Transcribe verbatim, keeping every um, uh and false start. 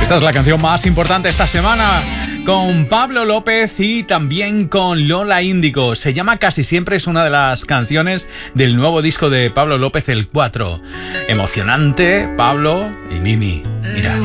Esta es la canción más importante esta semana, con Pablo López y también con Lola Índigo. Se llama Casi Siempre, es una de las canciones del nuevo disco de Pablo López, el cuatro. Emocionante, Pablo y Mimi. Mira.